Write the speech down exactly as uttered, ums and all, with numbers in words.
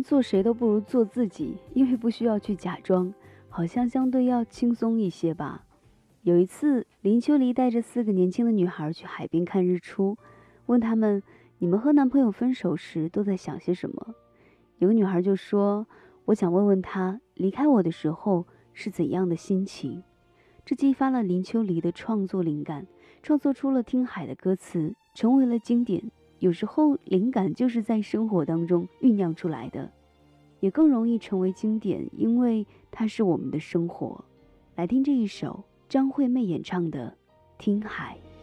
做谁都不如做自己，因为不需要去假装，好像相对要轻松一些吧。有一次，林秋离带着四个年轻的女孩去海边看日出，问他们：你们和男朋友分手时都在想些什么？有个女孩就说：我想问问他离开我的时候是怎样的心情。这激发了林秋离的创作灵感，创作出了《听海》的歌词，成为了经典。有时候灵感就是在生活当中酝酿出来的，也更容易成为经典，因为它是我们的生活。来听这一首张惠妹演唱的《听海》。